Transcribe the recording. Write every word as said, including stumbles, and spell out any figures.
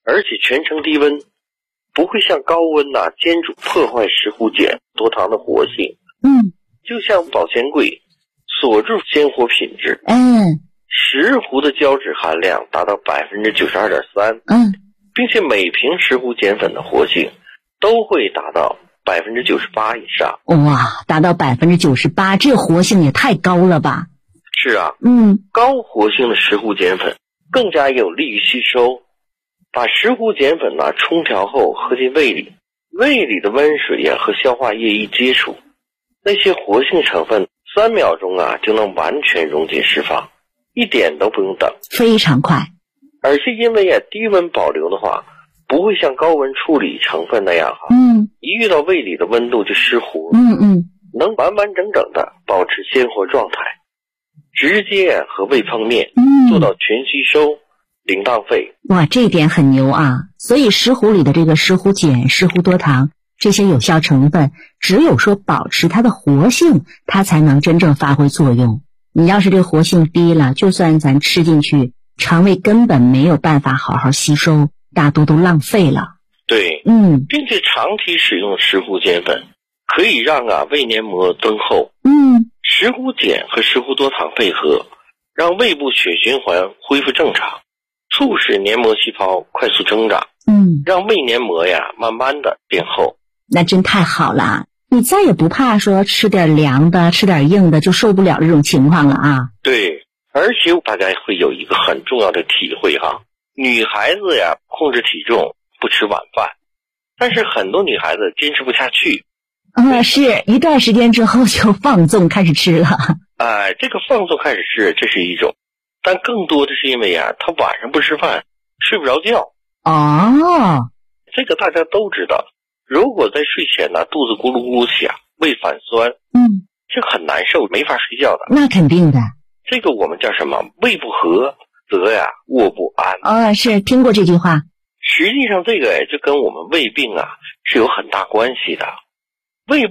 而且全程低温，不会像高温呐、啊、煎煮破坏石斛碱多糖的活性。 嗯， 就像保鲜柜锁住鲜活品质。 嗯， 石斛的胶质含量达到百分之九十二点三， 嗯， 并且每瓶石斛碱粉的活性都会达到百分之九十八以上。 哇，达到百分之九十八，这活性也太高了吧？ 是啊， 嗯， 高活性的石斛碱粉更加有利于吸收。把石斛碱粉呢冲调后喝进胃里，胃里的温水呀、啊、和消化液一接触，那些活性成分三秒钟啊就能完全溶解释放，一点都不用等， 非常快。 而且因为啊低温保留的话，不会像高温处理成分那样哈， 嗯， 一遇到胃里的温度就失活， 嗯嗯， 能完完整整的保持鲜活状态，直接和胃碰面， 嗯， 做到全吸收，零浪费。 哇，这点很牛啊！所以石斛里的这个石斛碱、石斛多糖这些有效成分，只有说保持它的活性，它才能真正发挥作用。你要是这个活性低了，就算咱吃进去，肠胃根本没有办法好好吸收，大多都浪费了。 对， 嗯， 并且长期使用石斛碱粉可以让啊胃黏膜增厚。 嗯， 石斛碱和石斛多糖配合，让胃部血循环恢复正常，促使黏膜细胞快速增长， 嗯， 让胃黏膜呀慢慢的变厚。 那真太好了，你再也不怕说吃点凉的吃点硬的就受不了这种情况了啊。 对，而且大家会有一个很重要的体会哈，女孩子呀控制体重不吃晚饭，但是很多女孩子坚持不下去。 呃，是一段时间之后就放纵开始吃了。 哎、呃，这个放纵开始吃这是一种，但更多的是因为呀她晚上不吃饭睡不着觉。 哦， 这个大家都知道，如果在睡前呢肚子咕噜咕噜响，胃反酸， 嗯， 这很难受，没法睡觉的。 那肯定的。 这个我们叫什么？胃不和则呀卧不安。 哦，是听过这句话。 实际上这个就跟我们胃病啊是有很大关系的。